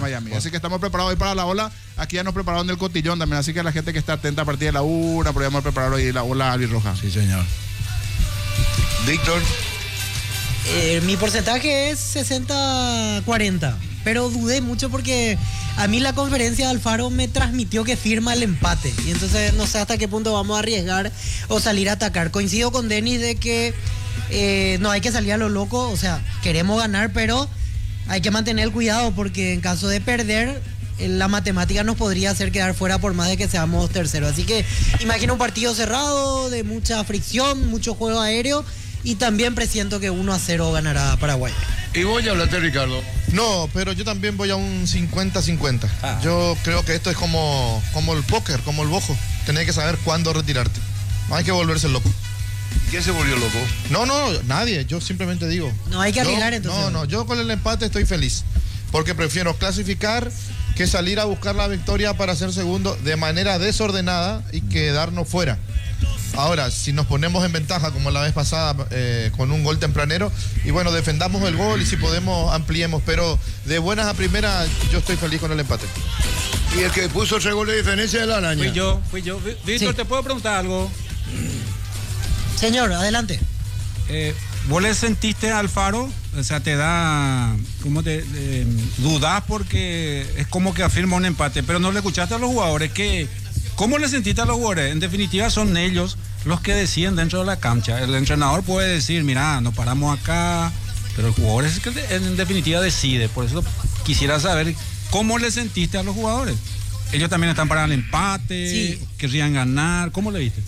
Miami. Así que estamos preparados hoy para la ola. Aquí ya nos prepararon del cotillón también. Así que la gente que está atenta a partir de la 1, podríamos preparar hoy la ola albirroja. Sí, señor. Víctor. Mi porcentaje es 60-40, pero dudé mucho porque a mí la conferencia de Alfaro me transmitió que firma el empate y entonces no sé hasta qué punto vamos a arriesgar o salir a atacar. Coincido con Denis de que no hay que salir a lo loco, o sea, queremos ganar, pero hay que mantener el cuidado porque en caso de perder, la matemática nos podría hacer quedar fuera por más de que seamos terceros. Así que imagino un partido cerrado, de mucha fricción, mucho juego aéreo. Y también presiento que 1-0 ganará Paraguay. Y voy a hablarte, Ricardo. No, pero yo también voy a un 50-50. Yo creo que esto es como el póker, como el bojo. Tenés que saber cuándo retirarte. No hay que volverse loco. ¿Quién se volvió loco? No, nadie. Yo simplemente digo. No hay que arriesgar entonces. No, yo con el empate estoy feliz. Porque prefiero clasificar que salir a buscar la victoria para ser segundo de manera desordenada y quedarnos fuera. Ahora, si nos ponemos en ventaja como la vez pasada con un gol tempranero, y bueno, defendamos el gol y si podemos ampliemos, pero de buenas a primeras yo estoy feliz con el empate. Y el que puso 3 goles de diferencia de la araña. Fui yo. Víctor, Sí. ¿te puedo preguntar algo? Señor, adelante. ¿Vos le sentiste a Alfaro? O sea, te da... ¿Cómo te dudás porque es como que afirma un empate, pero no le escuchaste a los jugadores? ¿Cómo le sentiste a los jugadores? En definitiva son ellos los que deciden dentro de la cancha. El entrenador puede decir, mira, nos paramos acá, pero el jugador es el que en definitiva decide. Por eso quisiera saber cómo le sentiste a los jugadores. Ellos también están para el empate, Sí. querrían ganar. ¿Cómo le viste?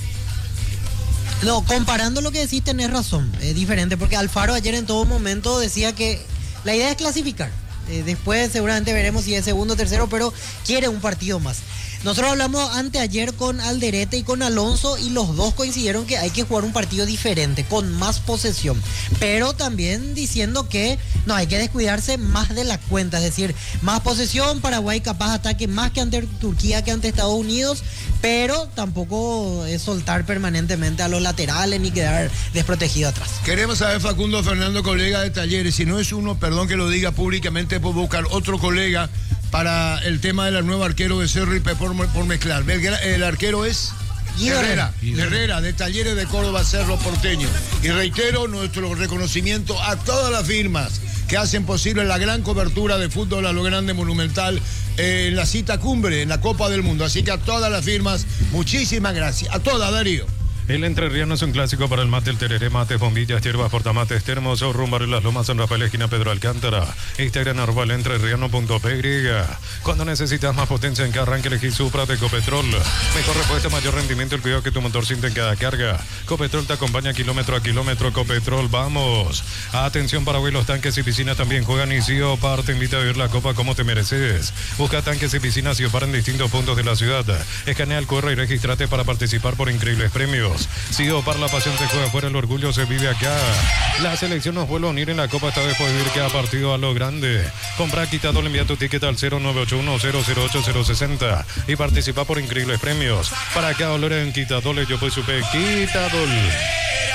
No, comparando lo que decís tenés razón. Es diferente porque Alfaro ayer en todo momento decía que la idea es clasificar. Después seguramente veremos si es segundo o tercero, pero quiere un partido más. Nosotros hablamos anteayer con Alderete y con Alonso y los dos coincidieron que hay que jugar un partido diferente, con más posesión, pero también diciendo que no hay que descuidarse más de la cuenta, es decir, más posesión, Paraguay capaz ataque más que ante Turquía, que ante Estados Unidos, pero tampoco es soltar permanentemente a los laterales ni quedar desprotegido atrás. Queremos saber, Facundo Fernando, colega de Talleres, si no es uno, perdón que lo diga públicamente, puedo buscar otro colega para el tema del nuevo arquero de Cerro y por mezclar. El arquero es Herrera, de Talleres de Córdoba, Cerro Porteño. Y reitero nuestro reconocimiento a todas las firmas que hacen posible la gran cobertura de fútbol a lo grande, monumental, en la cita cumbre, en la Copa del Mundo. Así que a todas las firmas, muchísimas gracias. A todas, Darío. El entrerriano es un clásico para el mate, el tereré, mates, bombillas, hierbas, portamates, termos, rumbo a las Lomas, San Rafael, esquina Pedro Alcántara. Instagram, arroba entrerriano.py. Cuando necesitas más potencia en que arranque, elegí Supra de Ecopetrol. Mejor respuesta, mayor rendimiento, el cuidado que tu motor siente en cada carga. Ecopetrol te acompaña kilómetro a kilómetro. Ecopetrol, vamos. Atención, Paraguay, los tanques y piscinas también juegan y Siopar te invita a vivir la copa como te mereces. Busca tanques y piscinas Siopar en distintos puntos de la ciudad. Escanea el QR y regístrate para participar por increíbles premios. Siopar, la pasión se juega afuera, el orgullo se vive acá. La selección nos vuelve a unir en la Copa, esta vez puedes vivir cada partido a lo grande. Compra Quitadol, envía tu ticket al 0981-008-060 y participa por increíbles premios. Para cada dolor en Quitadol, yo soy Supe Quitadol.